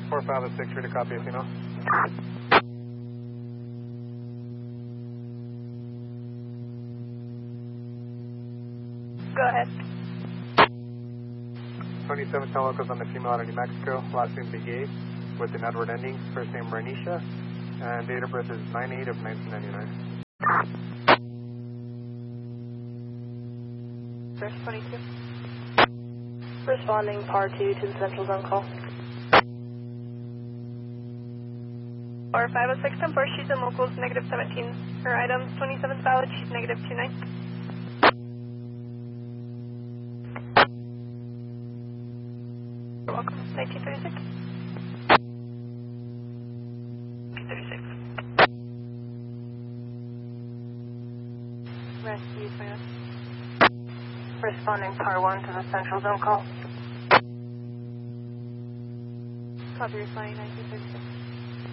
456, ready to copy, you know. Go ahead. 27 Telocos on the female out of New Mexico, last name Begay, with an Edward ending, first name Bernicia, and date of birth is 9/8 of 1999. First 22. Responding par 2 to the central zone call. 4506 10 4, she's in locals, negative 17. Her items, 27's valid, she's negative 29. You're welcome. 1936. 36. Rescue, plan. Responding par 1 to the central zone call. Copy, responding 1936.